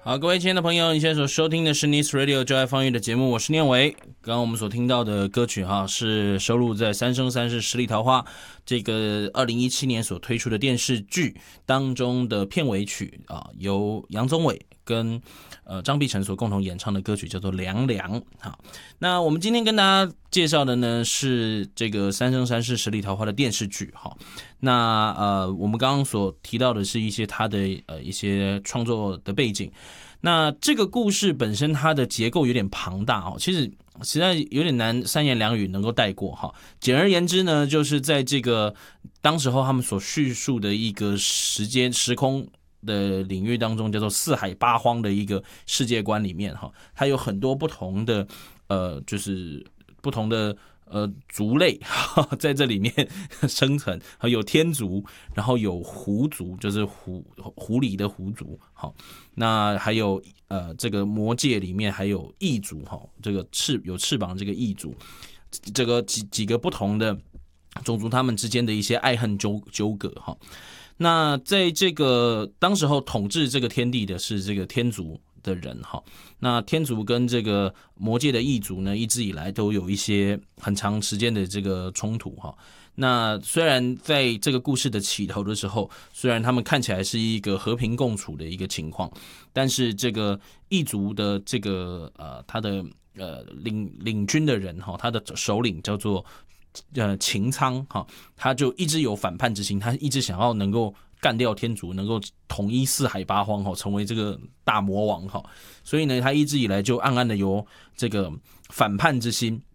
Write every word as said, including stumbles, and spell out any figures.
好，各位亲爱的朋友，你现在所收听的是 Nice Radio 就爱放映的节目，我是念维。刚刚我们所听到的歌曲哈，是收录在《三生三世十里桃花》这个二零一七年所推出的电视剧当中的片尾曲啊，由杨宗纬跟呃张碧晨所共同演唱的歌曲叫做《凉凉》。好，那我们今天跟大家介绍的呢是这个《三生三世十里桃花》的电视剧哈。那呃，我们刚刚所提到的是一些他的呃一些创作的背景。那这个故事本身它的结构有点庞大哦，其实实在有点难三言两语能够带过哈。简而言之呢，就是在这个当时候他们所叙述的一个时间时空的领域当中，叫做四海八荒的一个世界观里面哈，它有很多不同的呃，就是不同的。呃，族类在这里面生成，有天族，然后有狐族，就是狐狐狸的狐族，好，那还有呃，这个魔界里面还有异族，哈，这个翅有翅膀这个异族，这个几几个不同的种族，他们之间的一些爱恨纠纠葛，哈。那在这个当时候统治这个天地的是这个天族的人哈，那天族跟这个魔界的异族呢，一直以来都有一些很长时间的这个冲突哈。那虽然在这个故事的起头的时候，虽然他们看起来是一个和平共处的一个情况，但是这个异族的这个呃他的呃领领军的人哈，他的首领叫做呃秦苍哈，他就一直有反叛之心，他一直想要能够干掉天族，能够统一四海八荒，成为这个大魔王，所以呢，他一直以来就暗暗的有这个反叛之心。